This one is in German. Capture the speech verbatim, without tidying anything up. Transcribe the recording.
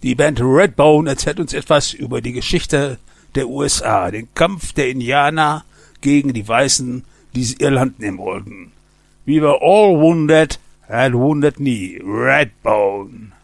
Die Band Redbone erzählt uns etwas über die Geschichte der U S A, den Kampf der Indianer gegen die Weißen, die ihr Land nehmen wollten. We were all wounded, had wounded knee, Redbone.